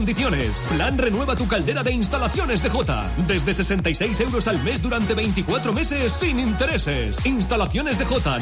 Condiciones. Plan Renueva tu caldera de Instalaciones de Jota. Desde 66 euros al mes durante 24 meses sin intereses. Instalaciones de Jota.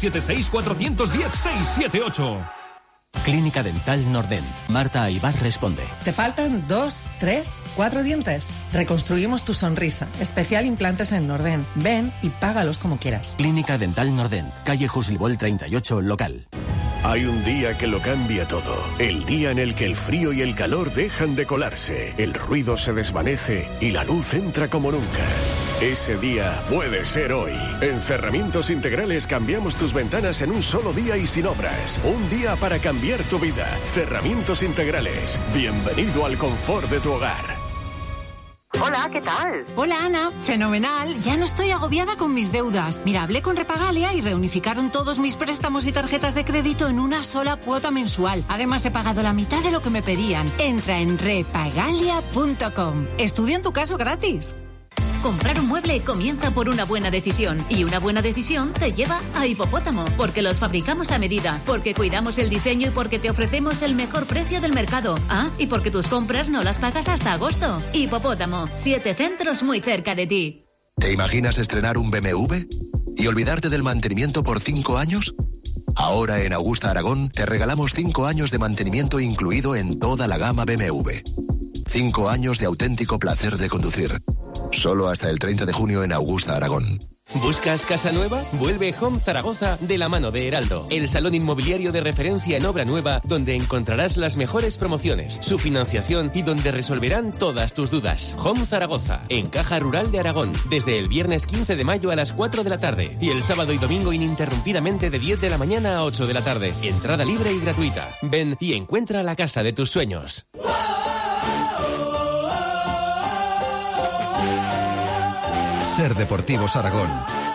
976-410-678. Clínica Dental Nordent. Marta Aybar responde. ¿Te faltan 2, 3, 4 dientes? Reconstruimos tu sonrisa. Especial implantes en Nordent. Ven y págalos como quieras. Clínica Dental Nordent. Calle Juslibol 38, local. Hay un día que lo cambia todo. El día en el que el frío y el calor dejan de colarse, el ruido se desvanece y la luz entra como nunca. Ese día puede ser hoy. En Cerramientos Integrales cambiamos tus ventanas en un solo día y sin obras. Un día para cambiar tu vida. Cerramientos Integrales. Bienvenido al confort de tu hogar. Hola, ¿qué tal? Hola, Ana. Fenomenal. Ya no estoy agobiada con mis deudas. Mira, hablé con Repagalia y reunificaron todos mis préstamos y tarjetas de crédito en una sola cuota mensual. Además, he pagado la mitad de lo que me pedían. Entra en repagalia.com. Estudia en tu caso gratis. Comprar un mueble comienza por una buena decisión. Y una buena decisión te lleva a Hipopótamo. Porque los fabricamos a medida. Porque cuidamos el diseño y porque te ofrecemos el mejor precio del mercado. Ah, y porque tus compras no las pagas hasta agosto. Hipopótamo. 7 centros muy cerca de ti. ¿Te imaginas estrenar un BMW? ¿Y olvidarte del mantenimiento por 5 años? Ahora en Augusta Aragón te regalamos 5 años de mantenimiento incluido en toda la gama BMW. 5 años de auténtico placer de conducir. Solo hasta el 30 de junio en Augusta, Aragón. ¿Buscas casa nueva? Vuelve Home Zaragoza de la mano de Heraldo, el salón inmobiliario de referencia en obra nueva donde encontrarás las mejores promociones, su financiación y donde resolverán todas tus dudas. Home Zaragoza, en Caja Rural de Aragón, desde el viernes 15 de mayo a las 4 de la tarde y el sábado y domingo ininterrumpidamente de 10 de la mañana a 8 de la tarde. Entrada libre y gratuita. Ven y encuentra la casa de tus sueños. Ser Deportivos Aragón.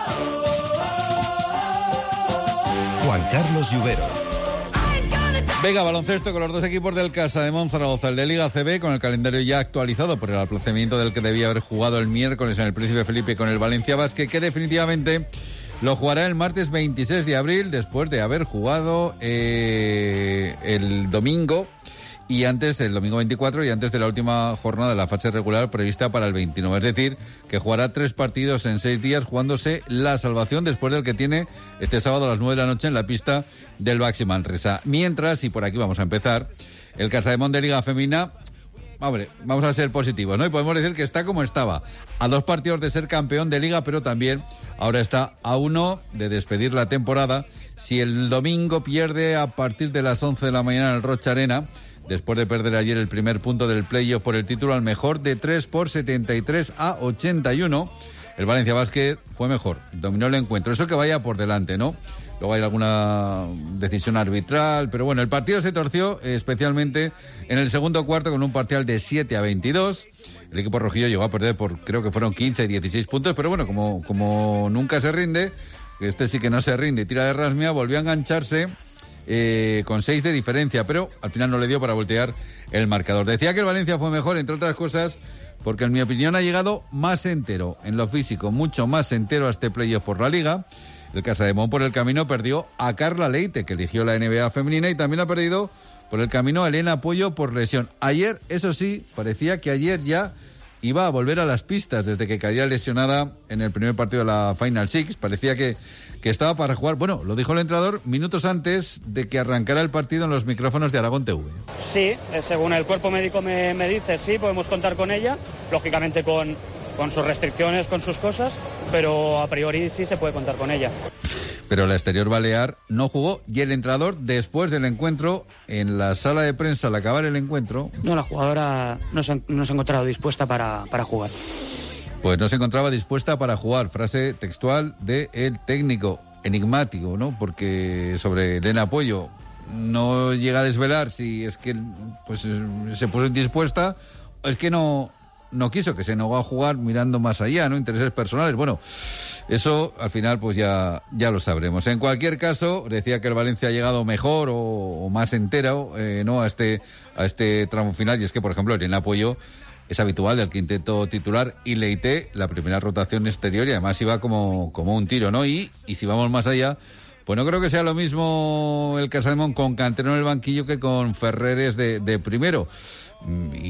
Juan Carlos Lluvero. Venga, baloncesto con los dos equipos del Casademón Zaragoza, el de Liga CB, con el calendario ya actualizado por el aplazamiento del que debía haber jugado el miércoles en el Príncipe Felipe con el Valencia Basket, que definitivamente lo jugará el martes 26 de abril, después de haber jugado el domingo. Y antes del domingo 24 y antes de la última jornada de la fase regular prevista para el 29. Es decir, que jugará 3 partidos en 6 días, jugándose la salvación después del que tiene este sábado a las 9 de la noche en la pista del Baxi Manresa. Mientras, y por aquí vamos a empezar, el Casademón de Liga Femenina, hombre, vamos a ser positivos, ¿no? Y podemos decir que está como estaba, a 2 partidos de ser campeón de Liga, pero también ahora está a 1 de despedir la temporada. Si el domingo pierde a partir de las 11 de la mañana en el Rocha Arena, después de perder ayer el primer punto del playoff por el título al mejor de 3 por 73-81, el Valencia Basket fue mejor, dominó el encuentro. Eso que vaya por delante, ¿no? Luego hay alguna decisión arbitral, pero bueno, el partido se torció especialmente en el segundo cuarto con un parcial de 7-22. El equipo rojillo llegó a perder por, creo que fueron 15-16 puntos, pero bueno, como nunca se rinde, este sí que no se rinde y tira de rasmia, volvió a engancharse con 6 de diferencia, pero al final no le dio para voltear el marcador. Decía que el Valencia fue mejor, entre otras cosas, porque en mi opinión ha llegado más entero en lo físico, mucho más entero a este playoff por la Liga. El Casademón por el camino perdió a Carla Leite, que eligió la NBA femenina, y también ha perdido por el camino a Elena Pollo por lesión. Ayer, eso sí, parecía que ayer ya iba a volver a las pistas desde que caía lesionada en el primer partido de la Final Six. Parecía que estaba para jugar. Bueno, lo dijo el entrenador minutos antes de que arrancara el partido en los micrófonos de Aragón TV. Sí, según el cuerpo médico me dice, sí, podemos contar con ella, lógicamente con sus restricciones, con sus cosas, pero a priori sí se puede contar con ella. Pero la exterior balear no jugó y el entrenador, después del encuentro, en la sala de prensa al acabar el encuentro... No, la jugadora no se ha encontrado dispuesta para jugar. Pues no se encontraba dispuesta para jugar, frase textual del técnico, enigmático, ¿no? Porque sobre Elena Pollo no llega a desvelar si es que pues se puso indispuesta o es que no quiso, que se negó a jugar mirando más allá, ¿no? Intereses personales. Bueno, eso al final pues ya lo sabremos. En cualquier caso, decía que el Valencia ha llegado mejor o más entero, ¿no? a este tramo final, y es que, por ejemplo, Elena Pollo es habitual del quinteto titular y Leite la primera rotación exterior y además iba como un tiro, ¿no? Y si vamos más allá, pues no creo que sea lo mismo el Casademón con Cantero en el banquillo que con Ferreres de primero. y